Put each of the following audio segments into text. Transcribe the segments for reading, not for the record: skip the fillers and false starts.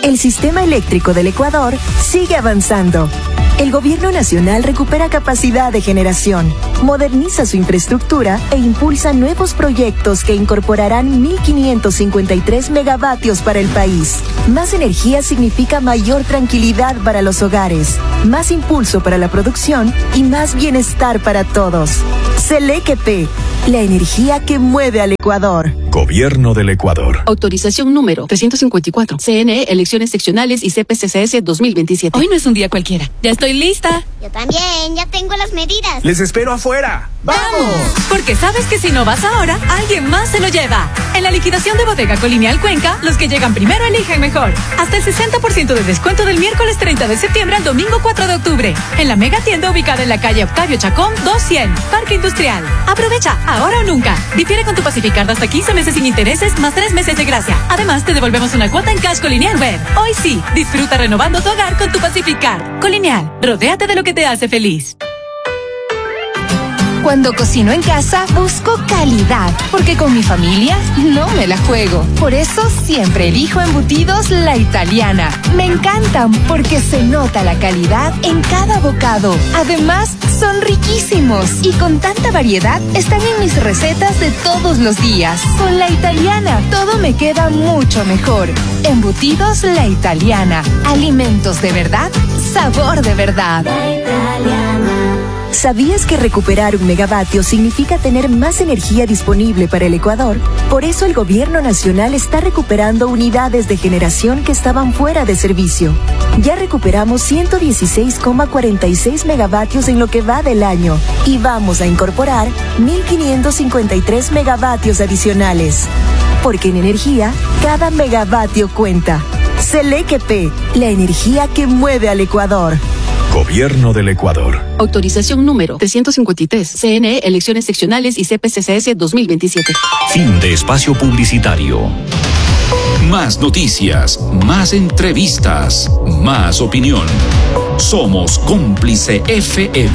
El sistema eléctrico del Ecuador sigue avanzando. El gobierno nacional recupera capacidad de generación, moderniza su infraestructura e impulsa nuevos proyectos que incorporarán 1.553 megavatios para el país. Más energía significa mayor tranquilidad para los hogares, más impulso para la producción y más bienestar para todos. Selequep, la energía que mueve al Ecuador. Gobierno del Ecuador. Autorización número 354. CNE, elecciones seccionales y CPCCS 2027. Hoy no es un día cualquiera. Ya estoy lista. Yo también, ya tengo las medidas. Les espero afuera. ¡Vamos! Porque sabes que si no vas ahora, alguien más se lo lleva. En la liquidación de Bodega Colonial Cuenca, los que llegan primero eligen mejor. Hasta el 60% de descuento del miércoles 30 de septiembre al domingo 4 de octubre. En la mega tienda ubicada en la calle Octavio Chacón 200, Parque Industrial. Aprovecha, ahora o nunca. Difiere con tu Pacificard hasta 15 meses sin intereses, más 3 meses de gracia. Además, te devolvemos una cuota en Cash Colonial Web. Hoy sí, disfruta renovando tu hogar con tu Pacificard. Colonial, rodéate de lo que te hace feliz. Cuando cocino en casa, busco calidad, porque con mi familia no me la juego. Por eso siempre elijo embutidos La Italiana. Me encantan porque se nota la calidad en cada bocado. Además, son riquísimos y con tanta variedad están en mis recetas de todos los días. Con La Italiana, todo me queda mucho mejor. Embutidos La Italiana. Alimentos de verdad, sabor de verdad. La Italiana. ¿Sabías que recuperar un megavatio significa tener más energía disponible para el Ecuador? Por eso el gobierno nacional está recuperando unidades de generación que estaban fuera de servicio. Ya recuperamos 116,46 megavatios en lo que va del año y vamos a incorporar 1.553 megavatios adicionales. Porque en energía, cada megavatio cuenta. Selequep, la energía que mueve al Ecuador. Gobierno del Ecuador. Autorización número 353. CNE, elecciones seccionales y CPCCS 2027. Fin de espacio publicitario. Más noticias, más entrevistas, más opinión. Somos Cómplice FM.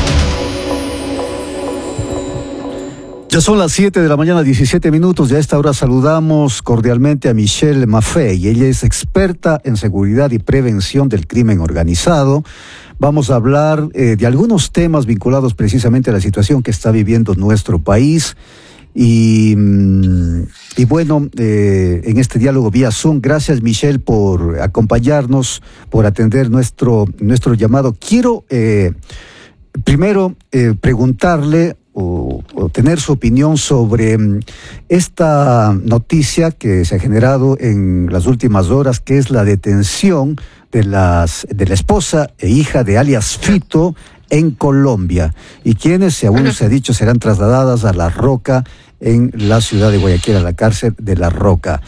Ya son las 7 de la mañana, 17 minutos. Y a esta hora saludamos cordialmente a Michelle Maffei. Ella es experta en seguridad y prevención del crimen organizado. Vamos a hablar de algunos temas vinculados precisamente a la situación que está viviendo nuestro país. Y bueno, en este diálogo vía Zoom, gracias Michelle por acompañarnos, por atender nuestro llamado. Quiero primero preguntarle o tener su opinión sobre esta noticia que se ha generado en las últimas horas, que es la detención de la esposa e hija de alias Fito en Colombia, y quienes, según se ha dicho, serán trasladadas a La Roca, en la ciudad de Guayaquil, a la cárcel de La Roca.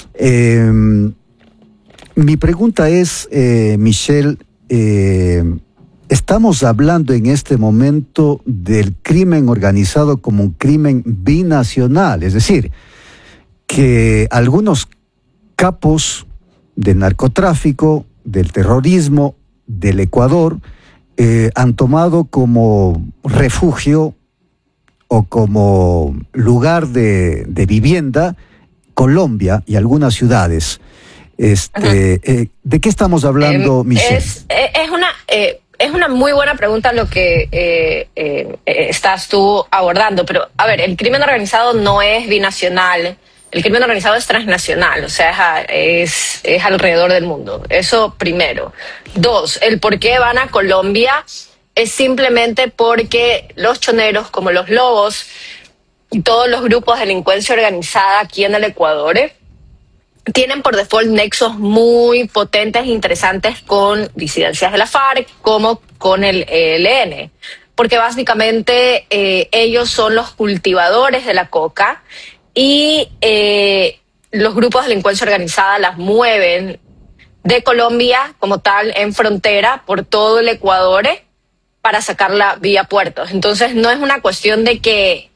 Mi pregunta es, Michelle, estamos hablando en este momento del crimen organizado como un crimen binacional, es decir, que algunos capos del narcotráfico, del terrorismo, del Ecuador, han tomado como refugio o como lugar de vivienda Colombia y algunas ciudades. ¿De qué estamos hablando, Michelle? Es una muy buena pregunta lo que estás tú abordando, pero a ver, el crimen organizado no es binacional, el crimen organizado es transnacional, o sea, es alrededor del mundo. Eso primero. 2, el por qué van a Colombia es simplemente porque los choneros, como los lobos y todos los grupos de delincuencia organizada aquí en el Ecuador, tienen por default nexos muy potentes e interesantes con disidencias de la FARC como con el ELN, porque básicamente ellos son los cultivadores de la coca y los grupos de delincuencia organizada las mueven de Colombia como tal en frontera por todo el Ecuador para sacarla vía puertos. Entonces no es una cuestión de que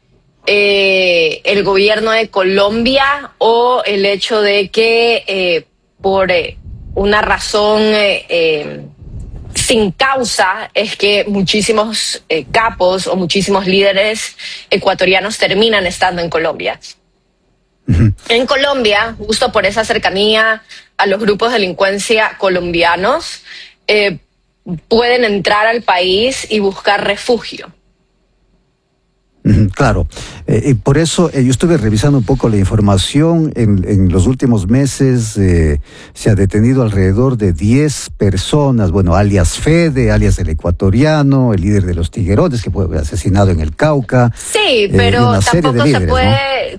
el gobierno de Colombia o el hecho de que por una razón sin causa es que muchísimos capos o muchísimos líderes ecuatorianos terminan estando en Colombia. En Colombia, justo por esa cercanía a los grupos de delincuencia colombianos, pueden entrar al país y buscar refugio. Claro, y por eso yo estuve revisando un poco la información. En los últimos meses se ha detenido alrededor de 10 personas, bueno, alias Fede, alias el ecuatoriano, el líder de los Tiguerones, que fue asesinado en el Cauca. Sí, pero tampoco se puede,